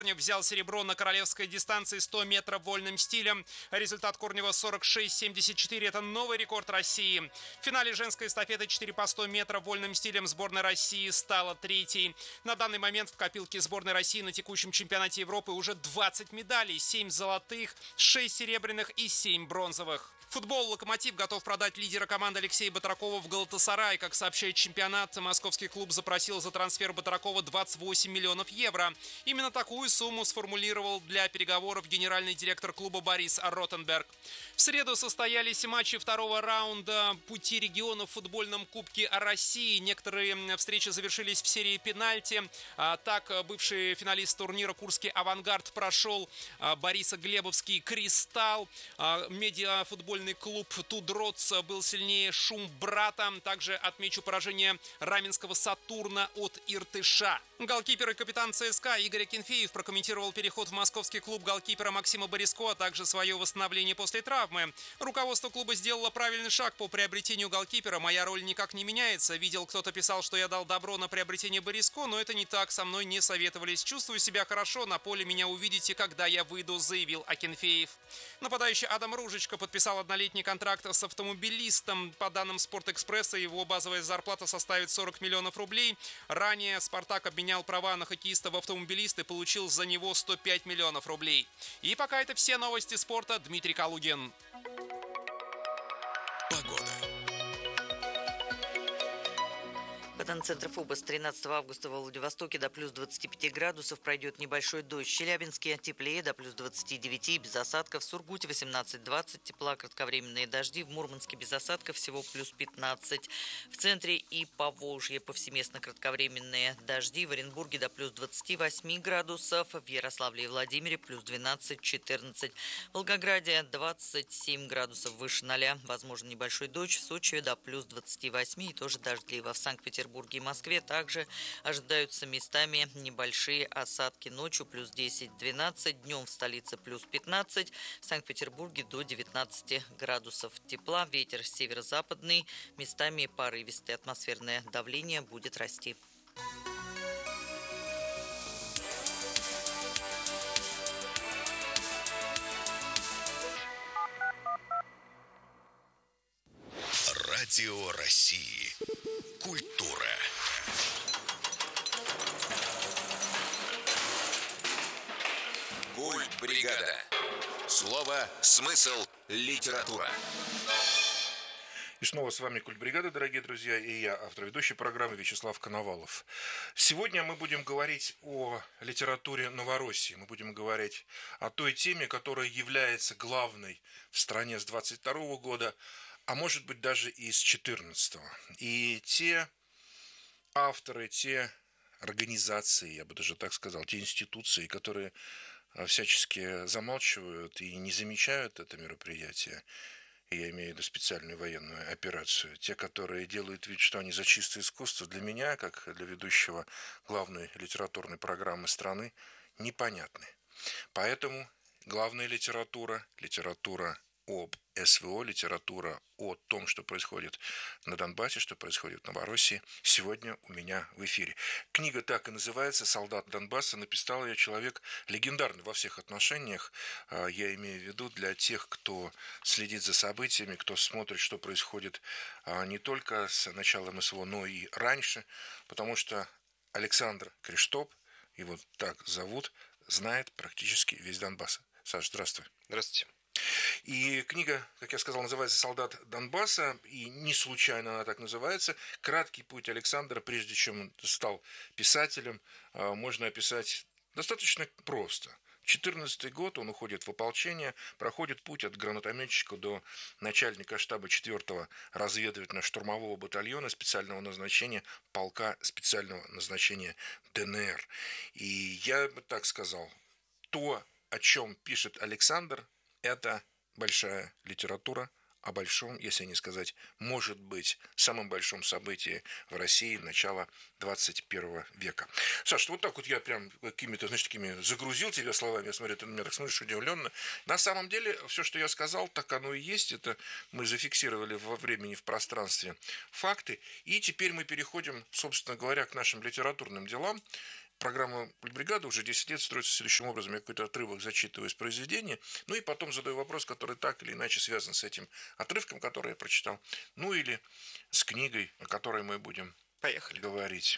Взял серебро на королевской дистанции 100 метров вольным стилем. Результат Корнева 46,74. Это новый рекорд России. В финале женской эстафеты 4 по 100 метров вольным стилем сборная России стала третьей. На данный момент в копилке сборной России на текущем чемпионате Европы уже 20 медалей. 7 золотых, 6 серебряных и 7 бронзовых. Футбол. «Локомотив» готов продать лидера команды Алексея Батракова в «Галатасарай». Как сообщает чемпионат, московский клуб запросил за трансфер Батракова 28 миллионов евро. Именно такую сумму сформулировал для переговоров генеральный директор клуба Борис Ротенберг. В среду состоялись матчи второго раунда пути регионов в футбольном Кубке России. Некоторые встречи завершились в серии пенальти. Так, бывший финалист турнира «Курский авангард» прошел Борисоглебовский «Кристалл». Медиафутбольный клуб «Тудроц» был сильнее «Шумбрата». Также отмечу поражение раменского «Сатурна» от «Иртыша». Голкипер и капитан ЦСКА Игорь Акинфеев прокомментировал переход в московский клуб голкипера Максима Бориско, а также свое восстановление после травмы. Руководство клуба сделало правильный шаг по приобретению голкипера. Моя роль никак не меняется. Видел, кто-то писал, что я дал добро на приобретение Бориско, но это не так, со мной не советовались. Чувствую себя хорошо, на поле меня увидите, когда я выйду, заявил Акинфеев. Нападающий Адам Ружечка подписал однолетний контракт с автомобилистом. По данным «Спортэкспресса», его базовая зарплата составит 40 миллионов рублей. Ранее «Спартак» обменял права на хоккеиста в автомобилист и получил за него 105 миллионов рублей. И пока это все новости спорта. Дмитрий Калугин. Центр ФУБА с 13 августа во Владивостоке до плюс 25 градусов пройдет небольшой дождь. В Челябинске теплее до плюс 29 без осадков. В Сургуте 18-20 тепла, кратковременные дожди. В Мурманске без осадков всего плюс 15. В центре и Поволжье повсеместно кратковременные дожди. В Оренбурге до плюс 28 градусов. В Ярославле и Владимире плюс 12-14. В Волгограде 27 градусов выше 0. Возможен небольшой дождь. В Сочи до плюс 28 и тоже дождливо. В Санкт-Петербурге и Москве также ожидаются местами небольшие осадки. Ночью плюс 10-12, днем в столице плюс 15, в Санкт-Петербурге до 19 градусов тепла. Ветер северо-западный, местами порывистый. Атмосферное давление будет расти. Радио России. Культура. Культбригада. Слово, смысл, литература. И снова с вами Культбригада, дорогие друзья, и я, автор ведущей программы Вячеслав Коновалов. Сегодня мы будем говорить о литературе Новороссии. Мы будем говорить о той теме, которая является главной в стране с 22 года, а может быть даже и с 14-го. И те авторы, те организации, я бы даже так сказал, те институции, которые всячески замалчивают и не замечают это мероприятие, я имею в виду специальную военную операцию, те, которые делают вид, что они за чистое искусство, для меня, как для ведущего главной литературной программы страны, непонятны. Поэтому главная литература об СВО, литература о том, что происходит на Донбассе, что происходит в Новороссии, сегодня у меня в эфире. Книга так и называется «Солдат Донбасса». Написал ее человек легендарный во всех отношениях. Я имею в виду для тех, кто следит за событиями, кто смотрит, что происходит не только с началом СВО, но и раньше, потому что Александр Криштоп, его так зовут, знает практически весь Донбасс. Саш, здравствуй. Здравствуйте. И книга, как я сказал, называется «Солдат Донбасса», и не случайно она так называется. Краткий путь Александра, прежде чем он стал писателем, можно описать достаточно просто. 14-й год, он уходит в ополчение, проходит путь от гранатометчика до начальника штаба 4-го разведывательно-штурмового батальона специального назначения полка специального назначения ДНР. И я бы так сказал, то, о чем пишет Александр, это большая литература о большом, если не сказать, может быть, самом большом событии в России начала 21 века. Саш, вот так вот я прям какими-то, значит, такими загрузил тебя словами, я смотрю, ты на меня так смотришь удивленно. На самом деле, все, что я сказал, так оно и есть. Это мы зафиксировали во времени, в пространстве факты. И теперь мы переходим, собственно говоря, к нашим литературным делам. программа «Культбригада» уже 10 лет строится следующим образом. Я какой-то отрывок зачитываю из произведения, ну и потом задаю вопрос, который так или иначе связан с этим отрывком, который я прочитал, ну или с книгой, о которой мы будем говорить.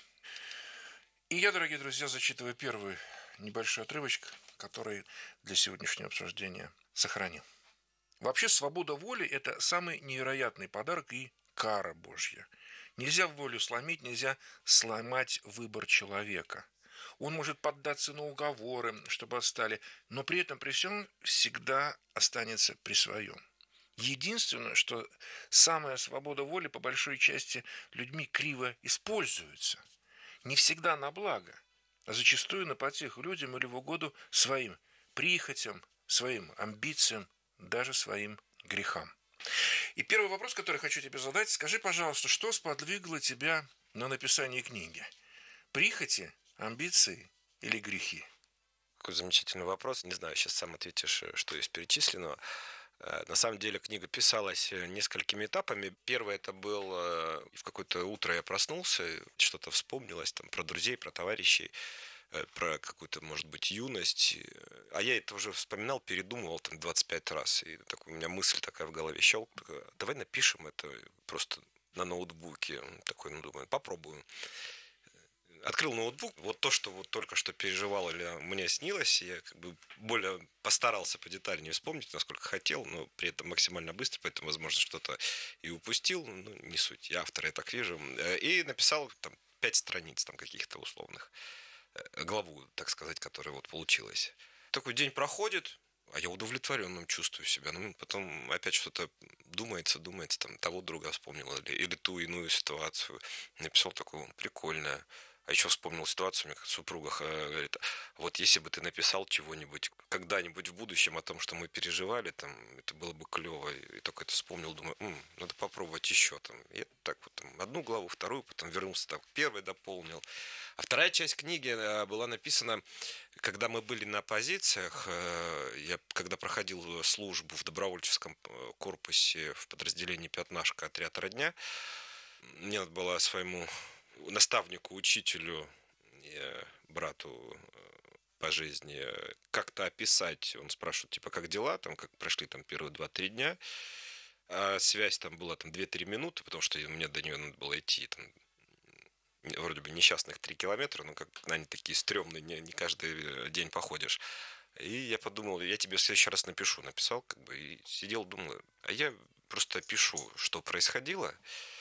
И я, дорогие друзья, зачитываю первый небольшой отрывочек, который для сегодняшнего обсуждения сохранил. Вообще, свобода воли – это самый невероятный подарок и кара Божья. Нельзя волю сломить, нельзя сломать выбор человека. Он может поддаться на уговоры, чтобы отстали, но при этом, при всем, всегда останется при своем. Единственное, что самая свобода воли по большой части людьми криво используется. Не всегда на благо, а зачастую на потеху людям или в угоду своим прихотям, своим амбициям, даже своим грехам. И первый вопрос, который хочу тебе задать, скажи, пожалуйста, что сподвигло тебя на написание книги? Прихоти, амбиции или грехи? Какой замечательный вопрос. Не знаю, сейчас сам ответишь, что из перечисленного. На самом деле книга писалась несколькими этапами. Первый это был в какое-то утро я проснулся, что-то вспомнилось там про друзей, про товарищей, про какую-то, может быть, юность. А я это уже вспоминал, передумывал там 25 раз. И у меня мысль такая в голове щелкнула. Давай напишем это просто на ноутбуке. Такой, думаю, попробую. Открыл ноутбук, вот то, что вот только что переживал или мне снилось, я более постарался подетальнее вспомнить, насколько хотел, но при этом максимально быстро, поэтому, возможно, что-то и упустил, не суть, я автор, я так вижу, и написал там 5 страниц там каких-то условных, главу, так сказать, которая вот получилась. Такой день проходит, а я удовлетворенным чувствую себя. Потом опять что-то думается, там того друга вспомнил или ту иную ситуацию. Написал такое прикольное. А еще вспомнил ситуацию, мне супруга говорит, вот если бы ты написал чего-нибудь когда-нибудь в будущем о том, что мы переживали, там, это было бы клево. И только это вспомнил, думаю, надо попробовать еще. Там. И так вот там, одну главу, вторую, потом вернулся, так, первый дополнил. А вторая часть книги была написана, когда мы были на позициях, я когда проходил службу в добровольческом корпусе в подразделении «Пятнашка», отряд «Родня», мне надо было своему наставнику, учителю, брату по жизни как-то описать. Он спрашивает, типа, как дела, там, как прошли там первые 2-3 дня. А связь там была там 2-3 минуты, потому что мне до нее надо было идти там, вроде бы несчастных 3 километра, но как они такие стрёмные, не каждый день походишь. И я подумал, я тебе в следующий раз напишу. Написал, и сидел, думал, а я просто пишу, что происходило,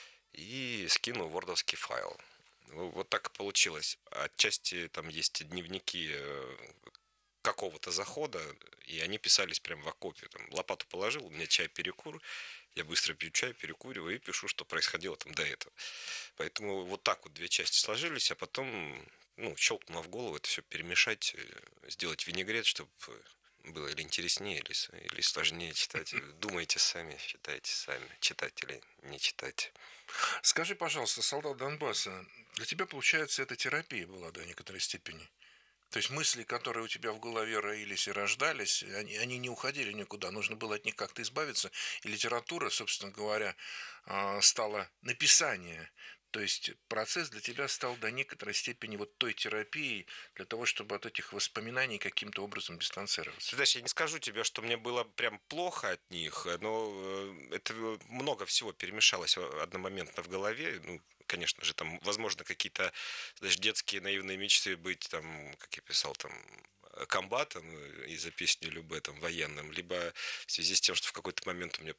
и скинул вордовский файл. Вот так и получилось. Отчасти там есть дневники какого-то захода, и они писались прямо в окопе. Там, лопату положил, у меня чай-перекур, я быстро пью чай, перекуриваю и пишу, что происходило там до этого. Поэтому вот так вот 2 части сложились, а потом щелкнуло в голову это все перемешать, сделать винегрет, чтобы было или интереснее, или сложнее читать. Думайте сами, считайте сами, читать или не читать. Скажи, пожалуйста, «Солдат Донбасса», для тебя, получается, это терапия была до некоторой степени? То есть мысли, которые у тебя в голове роились и рождались, они не уходили никуда, нужно было от них как-то избавиться. И литература, собственно говоря, стала написание. То есть процесс для тебя стал до некоторой степени вот той терапией для того, чтобы от этих воспоминаний каким-то образом дистанцироваться. Ты знаешь, я не скажу тебе, что мне было прям плохо от них, но это много всего перемешалось одномоментно в голове. Конечно же, там, возможно, какие-то, знаешь, детские наивные мечты быть, там, как я писал, там, комбатом из-за песни Любэ, там, военным, либо в связи с тем, что в какой-то момент у меня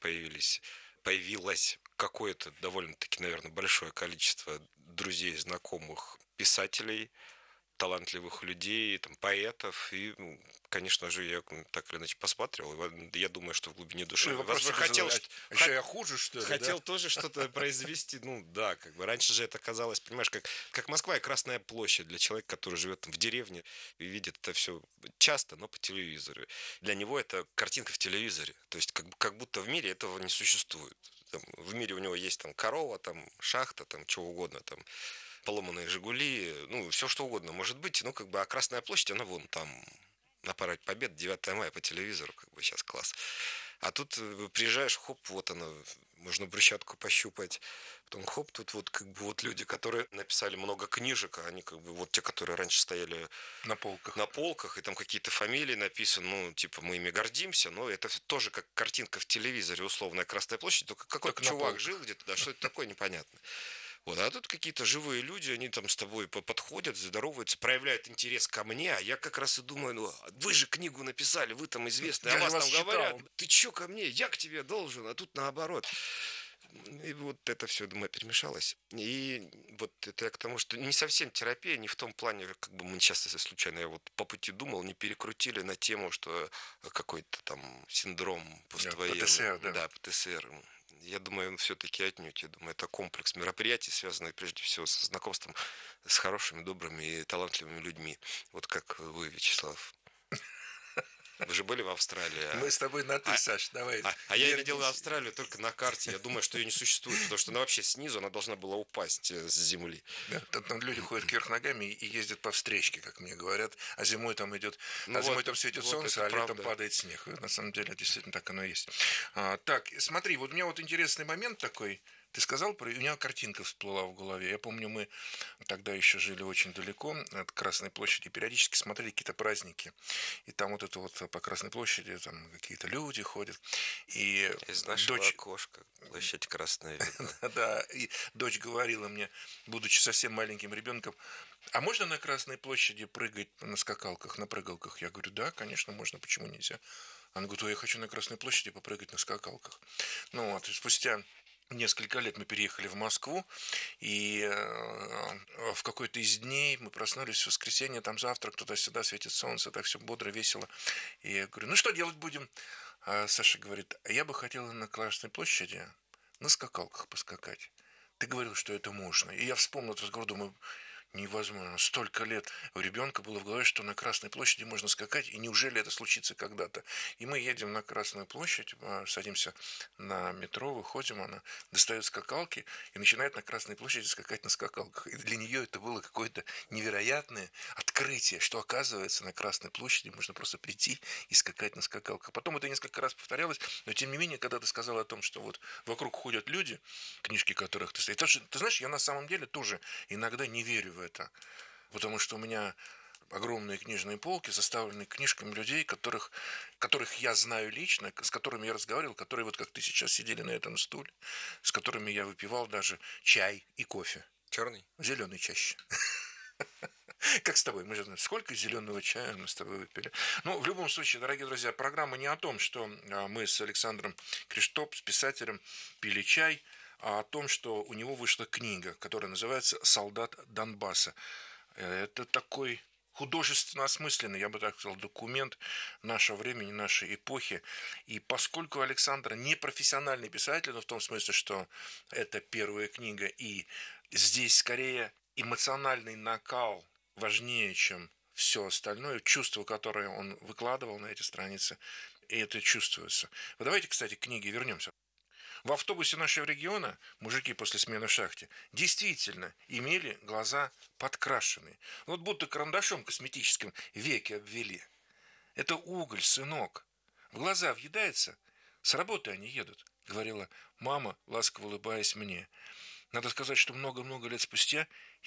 появилось какое-то довольно-таки, наверное, большое количество друзей, знакомых, писателей, талантливых людей, там, поэтов, и, конечно же, я так или иначе посматривал, я думаю, что в глубине души хотел, еще я хуже, что ли, хотел тоже что-то произвести, да, раньше же это казалось, понимаешь, как Москва и Красная площадь для человека, который живет там в деревне и видит это все часто, но по телевизору. Для него это картинка в телевизоре, то есть как будто в мире этого не существует. Там, в мире у него есть там корова, там шахта, там чего угодно, там поломанные «Жигули», все что угодно может быть, а Красная площадь, она вон там, на параде Победы, 9 мая по телевизору, сейчас класс. А тут приезжаешь, хоп, вот она, можно брусчатку пощупать. Потом хоп, тут вот как бы вот люди, которые написали много книжек, а они как бы вот те, которые раньше стояли На полках. и там какие-то фамилии написаны, ну, типа, мы ими гордимся, но это тоже как картинка в телевизоре, условная Красная площадь, только какой-то Только на чувак полках. жил где-то, да, что это такое, непонятно. Вот, а тут какие-то живые люди, они там с тобой подходят, здороваются, проявляют интерес ко мне, а я как раз и думаю, ну, вы же книгу написали, вы там известны, Я о же вас вас там читал. говорят, ты чё ко мне, я к тебе должен, а тут наоборот. И вот это все, думаю, перемешалось. И вот это я к тому, что не совсем терапия, не в том плане, как бы мы сейчас, если случайно, я вот по пути думал, не перекрутили на тему, что какой-то там синдром поствоенный. ПТСР, да. Да, ПТСР. Я думаю, все-таки отнюдь. Я думаю, это комплекс мероприятий, связанных прежде всего со знакомством с хорошими, добрыми и талантливыми людьми. Вот как вы, Вячеслав. Вы же были в Австралии. Мы с тобой на «ты», Саш, давай. А я видел Австралию только на карте. Я думаю, что ее не существует, потому что она вообще снизу, она должна была упасть с земли. Да, там люди ходят кверх ногами и ездят по встречке, как мне говорят. А зимой там идет, зимой там светит солнце, а летом падает снег. На самом деле, действительно, так оно и есть. Так, смотри, вот у меня вот интересный момент такой. Ты сказал, у меня картинка всплыла в голове. Я помню, мы тогда еще жили очень далеко от Красной площади, периодически смотрели какие-то праздники. И там вот это вот по Красной площади там какие-то люди ходят. И из нашего дочь... окошка площадь Красная видна. Да, и дочь говорила мне, будучи совсем маленьким ребенком, а можно на Красной площади прыгать на скакалках, на прыгалках? Я говорю, да, конечно, можно, почему нельзя? Она говорит, я хочу на Красной площади попрыгать на скакалках. Ну вот, и спустя несколько лет мы переехали в Москву, и в какой-то из дней мы проснулись в воскресенье, там завтрак, туда-сюда, светит солнце, так все бодро, весело. И я говорю, ну что делать будем? А Саша говорит, а я бы хотела на Красной площади на скакалках поскакать. Ты говорил, что это можно. И я вспомнил этот разговор, думаю, невозможно. Столько лет у ребенка было в голове, что на Красной площади можно скакать, и неужели это случится когда-то? И мы едем на Красную площадь, садимся на метро, выходим, она достает скакалки и начинает на Красной площади скакать на скакалках. И для нее это было какое-то невероятное открытие, что оказывается на Красной площади можно просто прийти и скакать на скакалках. Потом это несколько раз повторялось, но тем не менее, когда ты сказал о том, что вот вокруг ходят люди, книжки которых ты стоишь, ты знаешь, я на самом деле тоже иногда не верю в это, потому что у меня огромные книжные полки заставлены книжками людей, которых я знаю лично, с которыми я разговаривал, которые вот как ты сейчас сидели на этом стуле, с которыми я выпивал даже чай и кофе. Черный? Зеленый чаще. Как с тобой? Мы же знаем, сколько зеленого чая мы с тобой выпили. Ну, в любом случае, дорогие друзья, программа не о том, что мы с Александром Криштоп, с писателем, пили чай, а о том, что у него вышла книга, которая называется «Солдат Донбасса». Это такой художественно осмысленный, я бы так сказал, документ нашего времени, нашей эпохи. И поскольку Александр не профессиональный писатель, но в том смысле, что это первая книга, и здесь скорее эмоциональный накал важнее, чем все остальное, чувство, которое он выкладывал на эти страницы, и это чувствуется. Вот давайте, кстати, к книге вернемся. В автобусе нашего региона мужики после смены в шахте действительно имели глаза подкрашенные. Вот будто карандашом косметическим веки обвели. Это уголь, сынок. В глаза въедается, с работы они едут, говорила мама, ласково улыбаясь мне. Надо сказать, что много-много лет спустя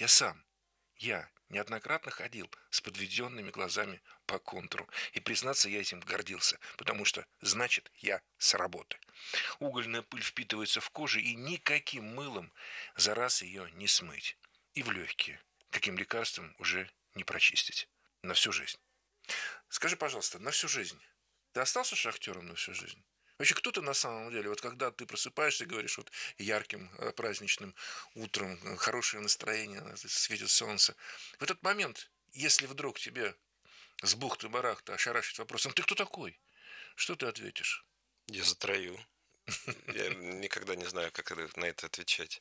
я неоднократно ходил с подведенными глазами по контуру. И, признаться, я этим гордился, потому что, значит, я с работы. Угольная пыль впитывается в кожу, и никаким мылом за раз ее не смыть. И в легкие, каким лекарством уже не прочистить. На всю жизнь. Скажи, пожалуйста, на всю жизнь ты остался шахтером на всю жизнь? Вообще, кто ты на самом деле? Вот когда ты просыпаешься и говоришь, вот ярким праздничным утром, хорошее настроение, светит солнце. В этот момент, если вдруг тебе с бухты-барахты ошарашить вопросом, ты кто такой? Что ты ответишь? Я затрою. Я никогда не знаю, как на это отвечать.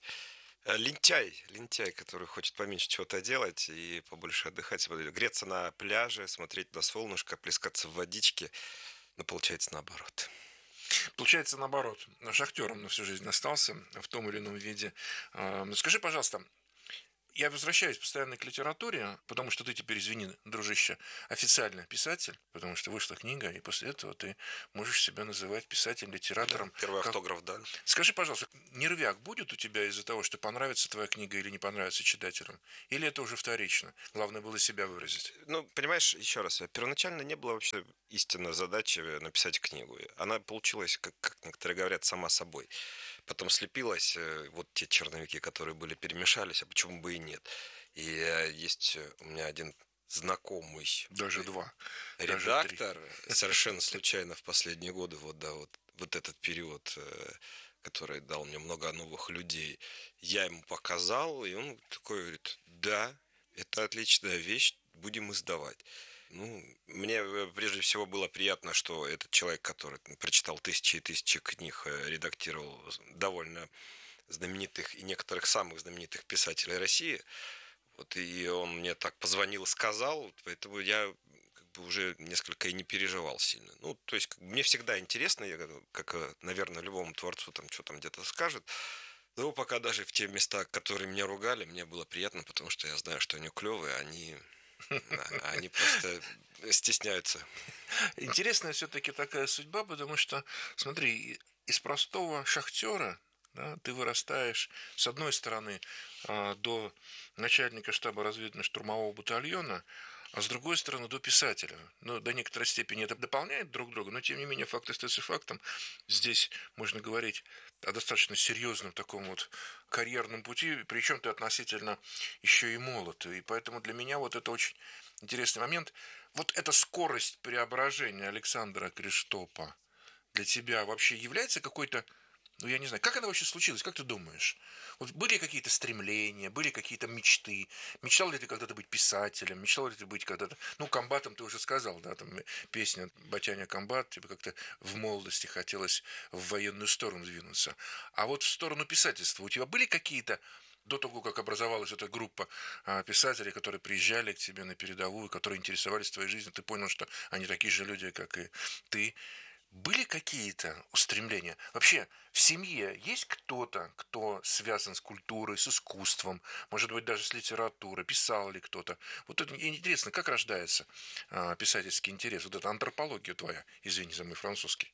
Лентяй, который хочет поменьше чего-то делать и побольше отдыхать, греться на пляже, смотреть на солнышко, плескаться в водичке. Но получается наоборот. Получается наоборот. Шахтером на всю жизнь остался в том или ином виде. Скажи, пожалуйста, я возвращаюсь постоянно к литературе, потому что ты теперь, извини, дружище, официально писатель, потому что вышла книга, и после этого ты можешь себя называть писателем, литератором. Да, первый автограф, да. Скажи, пожалуйста, нервяк будет у тебя из-за того, что понравится твоя книга или не понравится читателям? Или это уже вторично? Главное было себя выразить. Ну, понимаешь, еще раз, первоначально не было вообще истинной задачи написать книгу. Она получилась, как некоторые говорят, сама собой. Потом слепилась, вот те черновики, которые были, перемешались, а почему бы и нет. И есть у меня один знакомый Даже два. редактор, совершенно случайно в последние годы, вот этот период, который дал мне много новых людей, я ему показал, и он такой говорит: да, это отличная вещь, будем издавать. Ну, мне прежде всего было приятно, что этот человек, который прочитал тысячи и тысячи книг, редактировал довольно знаменитых и некоторых самых знаменитых писателей России. Вот, и он мне так позвонил и сказал, поэтому я как бы уже несколько и не переживал сильно. Ну, то есть мне всегда интересно, как, наверное, любому творцу там что там где-то скажет. Но пока даже в те места, которые меня ругали, мне было приятно, потому что я знаю, что они клевые, они просто стесняются. Интересная все-таки такая судьба, потому что, смотри, из простого шахтера, да, ты вырастаешь, с одной стороны, до начальника штаба разведывательно-штурмового батальона, а с другой стороны, до писателя. Ну, до некоторой степени это дополняет друг друга, но, тем не менее, факт остается фактом. Здесь можно говорить о достаточно серьезном таком вот карьерном пути, причем ты относительно еще и молод. И поэтому для меня вот это очень интересный момент. Вот эта скорость преображения Александра Криштопа для тебя вообще является какой-то, ну, я не знаю, как это вообще случилось, как ты думаешь? Вот были какие-то стремления, были какие-то мечты? Мечтал ли ты когда-то быть писателем? Мечтал ли ты быть когда-то... Ну, комбатом ты уже сказал, да, там песня «Батяня комбат», тебе как-то в молодости хотелось в военную сторону двинуться. А вот в сторону писательства у тебя были какие-то, до того, как образовалась эта группа писателей, которые приезжали к тебе на передовую, которые интересовались твоей жизнью, ты понял, что они такие же люди, как и ты? Были какие-то устремления? Вообще, в семье есть кто-то, кто связан с культурой, с искусством, может быть, даже с литературой? Писал ли кто-то? Вот это интересно, как рождается писательский интерес? Вот эта антропология твоя, извини за мой французский.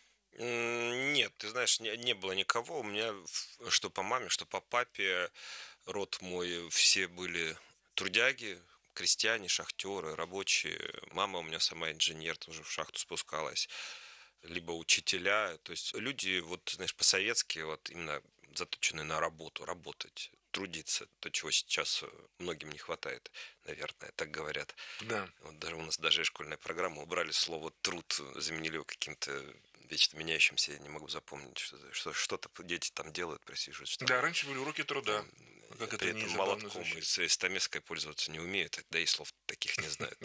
Нет, ты знаешь, не было никого. У меня, что по маме, что по папе, род мой, все были трудяги, крестьяне, шахтеры, рабочие. Мама у меня сама инженер, тоже в шахту спускалась. Либо учителя. То есть люди, вот, знаешь, по-советски, вот именно заточены на работу, работать, трудиться. То, чего сейчас многим не хватает, наверное, так говорят. Да. Вот даже у нас даже и школьная программа убрали слово «труд», заменили его каким-то вечно меняющимся, я не могу запомнить, что-то дети там делают, просиживают. Что Да, раньше были уроки труда. Как при этом молотком и стамеской пользоваться не умеют, да и слов таких не знают.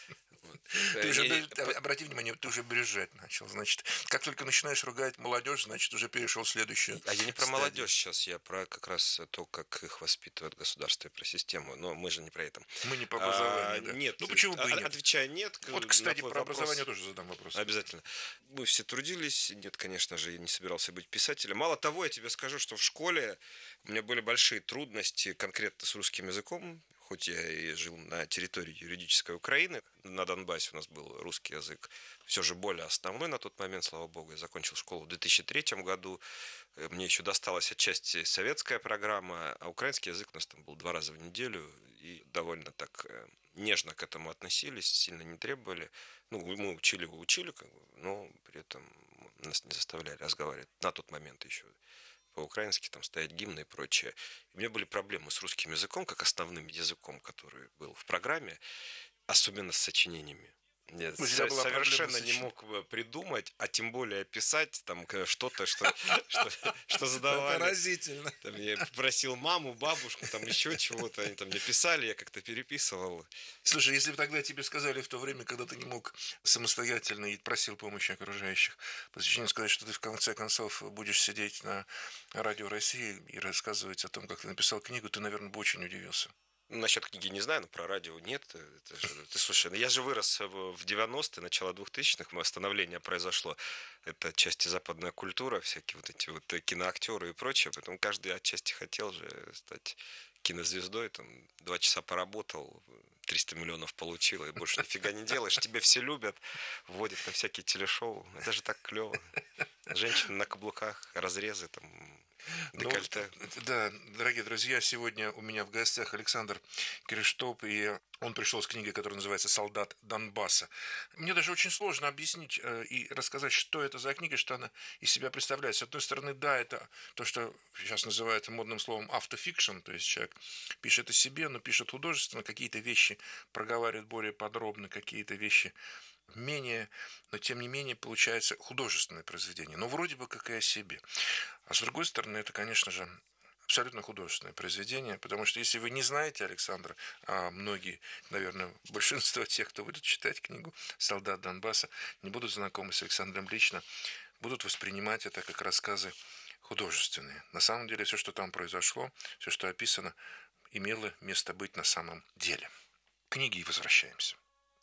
Ты уже, обрати внимание, ты уже брюзжать начал. Значит, как только начинаешь ругать молодежь, значит, уже перешел в следующую. А я не про молодежь сейчас, я про как раз то, как их воспитывает государство и про систему. Но мы же не про это. Мы не по образованию, да. Нет. Ну, почему бы и нет? Отвечая нет. Вот, кстати, про образование тоже задам вопрос. Обязательно. Мы все трудились. Нет, конечно же, я не собирался быть писателем. Мало того, я тебе скажу, что в школе у меня были большие трудности конкретно с русским языком. Хоть я и жил на территории юридической Украины, на Донбассе у нас был русский язык, все же более основной на тот момент, слава богу. Я закончил школу в 2003 году, мне еще досталась отчасти советская программа, а украинский язык у нас там был 2 раза в неделю, и довольно так нежно к этому относились, сильно не требовали. Ну, мы учили, как бы, но при этом нас не заставляли разговаривать на тот момент еще по-украински, там стоять гимны и прочее. И у меня были проблемы с русским языком, как основным языком, который был в программе, особенно с сочинениями. Я совершенно не мог придумать, а тем более писать там что-то, что задавали. Поразительно. Там я попросил маму, бабушку, там еще чего-то, они там мне писали, я как-то переписывал. Слушай, если бы тогда тебе сказали в то время, когда ты не мог самостоятельно и просил помощи окружающих, посвящение сказать, что ты в конце концов будешь сидеть на радио России и рассказывать о том, как ты написал книгу, ты, наверное, бы очень удивился. Насчет книги не знаю, но про радио нет. Это же, ты слушай, я же вырос в 90-е, начало 2000-х, становление произошло. Это отчасти западная культура, всякие вот эти вот киноактеры и прочее. Поэтому каждый отчасти хотел же стать кинозвездой. Там 2 часа поработал, 300 миллионов получил, и больше нифига не делаешь. Тебя все любят, вводят на всякие телешоу. Это же так клево. Женщины на каблуках, разрезы, там, декольте. Да, дорогие друзья, сегодня у меня в гостях Александр Криштоп, и он пришел с книгой, которая называется «Солдат Донбасса». Мне даже очень сложно объяснить и рассказать, что это за книга, что она из себя представляет. С одной стороны, да, это то, что сейчас называют модным словом автофикшн, то есть человек пишет о себе, но пишет художественно, какие-то вещи проговаривает более подробно, какие-то вещи менее, но тем не менее получается художественное произведение, но вроде бы как и о себе. А с другой стороны, это, конечно же, абсолютно художественное произведение, потому что если вы не знаете Александра, а многие, наверное, большинство тех, кто будет читать книгу «Солдат Донбасса», не будут знакомы с Александром лично, будут воспринимать это как рассказы художественные. На самом деле все, что там произошло, все, что описано, имело место быть на самом деле. К книге и возвращаемся.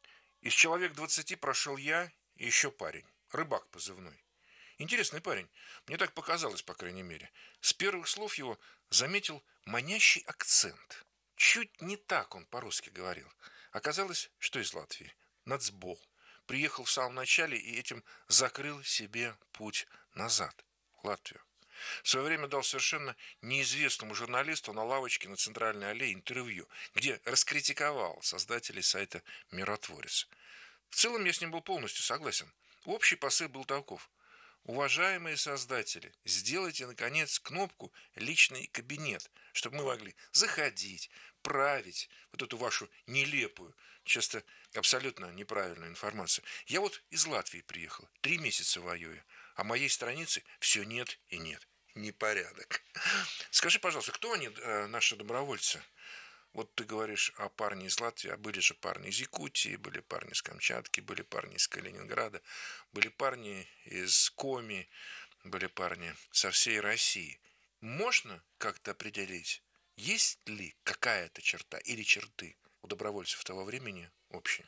Из человек 20 прошел я и еще парень, рыбак позывной. Интересный парень, мне так показалось, по крайней мере. С первых слов его заметил манящий акцент. Чуть не так он по-русски говорил. Оказалось, что из Латвии. Нацбол. Приехал в самом начале и этим закрыл себе путь назад, в Латвию. В свое время дал совершенно неизвестному журналисту на лавочке на Центральной аллее интервью, где раскритиковал создателей сайта «Миротворец». В целом я с ним был полностью согласен. Общий посыл был таков. Уважаемые создатели, сделайте, наконец, кнопку «Личный кабинет», чтобы мы могли заходить, править вот эту вашу нелепую, часто абсолютно неправильную информацию. Я вот из Латвии приехал, 3 месяца воюю, а моей страницы все нет и нет. Непорядок. Скажи, пожалуйста, кто они, наши добровольцы? Вот ты говоришь о парне из Латвии, а были же парни из Якутии, были парни из Камчатки, были парни из Калининграда, были парни из Коми, были парни со всей России. Можно как-то определить, есть ли какая-то черта или черты у добровольцев того времени общие?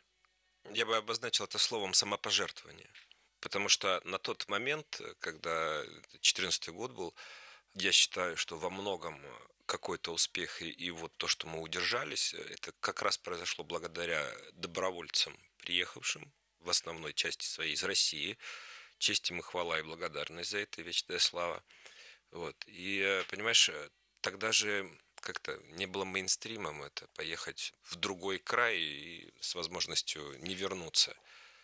Я бы обозначил это словом самопожертвование. Потому что на тот момент, когда 2014 год был, я считаю, что во многом какой-то успех и вот то, что мы удержались, это как раз произошло благодаря добровольцам, приехавшим в основной части своей из России. Честь им и хвала и благодарность за это, вечная слава. Вот. И, понимаешь, тогда же как-то не было мейнстримом это поехать в другой край и с возможностью не вернуться.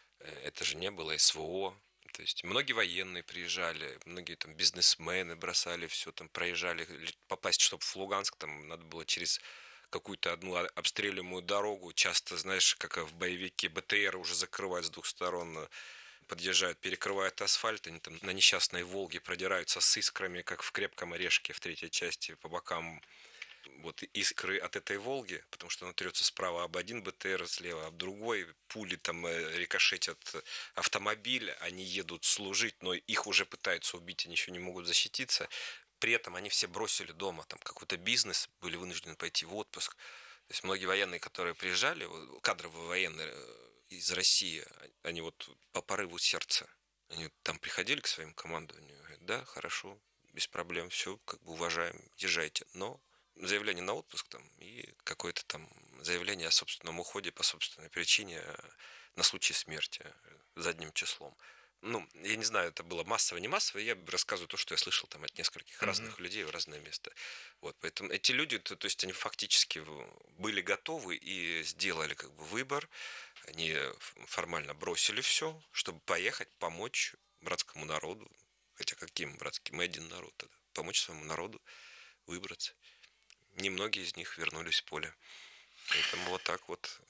Это же не было СВО. То есть многие военные приезжали, многие там бизнесмены бросали все, там проезжали, попасть, чтобы в Луганск, там надо было через какую-то одну обстреливаемую дорогу, часто, знаешь, как в боевике БТР уже закрывают с 2 сторон, подъезжают, перекрывают асфальт, они там на несчастной Волге продираются с искрами, как в «Крепком орешке» в 3-й части, по бокам вот искры от этой Волги, потому что она трется справа об один БТР, слева об другой, пули там рикошетят автомобиль, они едут служить, но их уже пытаются убить, они еще не могут защититься. При этом они все бросили дома там какой-то бизнес, были вынуждены пойти в отпуск. То есть многие военные, которые приезжали, кадровые военные из России, они вот по порыву сердца, они там приходили к своим командованию, говорят, да, хорошо, без проблем, все, как бы уважаем, езжайте, но заявление на отпуск там и какое-то там заявление о собственном уходе по собственной причине на случай смерти задним числом. Ну, я не знаю, это было массово, не массово, я рассказываю то, что я слышал там от нескольких разных людей в разное место. Вот, поэтому эти люди, то есть они фактически были готовы и сделали как бы выбор, они формально бросили все, чтобы поехать, помочь братскому народу, хотя каким братским, мы один народ тогда, помочь своему народу выбраться. Немногие из них вернулись в поле. Поэтому вот так вот.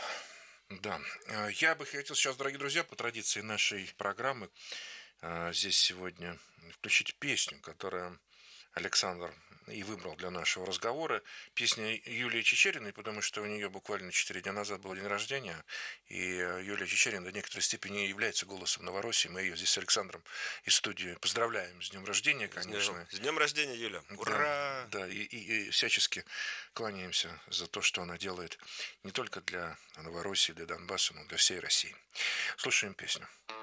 Да, я бы хотел сейчас, дорогие друзья, по традиции нашей программы здесь сегодня включить песню, которую Александр и выбрал для нашего разговора песня Юлии Чичериной, потому что у нее буквально 4 дня назад был день рождения, и Юлия Чичерина до некоторой степени является голосом Новороссии. Мы ее здесь с Александром из студии поздравляем с днем рождения, конечно. С днем рождения, Юля! Ура! Да, и всячески кланяемся за то, что она делает не только для Новороссии, для Донбасса, но и для всей России. Слушаем песню.